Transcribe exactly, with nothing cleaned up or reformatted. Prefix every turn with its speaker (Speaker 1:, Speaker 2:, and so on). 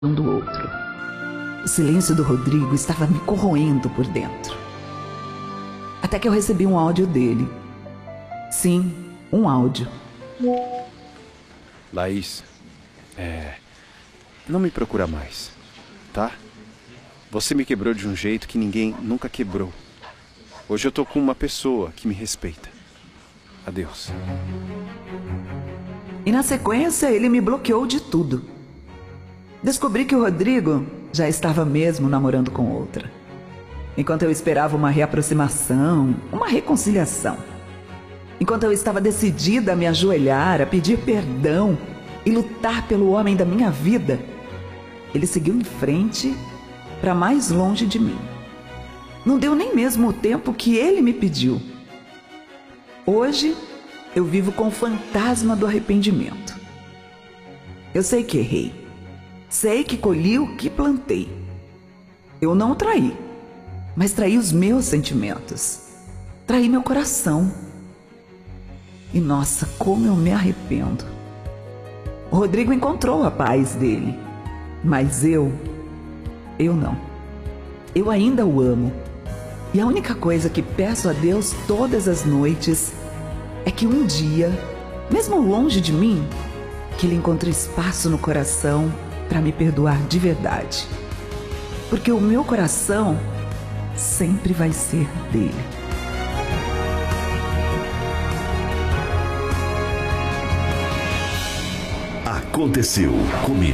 Speaker 1: um do outro. O silêncio do Rodrigo estava me corroendo por dentro. Até que eu recebi um áudio dele. Sim, um áudio.
Speaker 2: Laís, é... não me procura mais, tá? Você me quebrou de um jeito que ninguém nunca quebrou. Hoje eu tô com uma pessoa que me respeita. Adeus.
Speaker 1: E na sequência ele me bloqueou de tudo. Descobri que o Rodrigo já estava mesmo namorando com outra. Enquanto eu esperava uma reaproximação, uma reconciliação. Enquanto eu estava decidida a me ajoelhar, a pedir perdão e lutar pelo homem da minha vida, ele seguiu em frente para mais longe de mim. Não deu nem mesmo o tempo que ele me pediu. Hoje, eu vivo com o fantasma do arrependimento. Eu sei que errei. Sei que colhi o que plantei. Eu não o traí, mas traí os meus sentimentos. Traí meu coração. E nossa, como eu me arrependo. O Rodrigo encontrou a paz dele, mas eu, eu não. Eu ainda o amo. E a única coisa que peço a Deus todas as noites é que um dia, mesmo longe de mim, que ele encontre espaço no coração para me perdoar de verdade. Porque o meu coração sempre vai ser dele.
Speaker 3: Aconteceu comigo.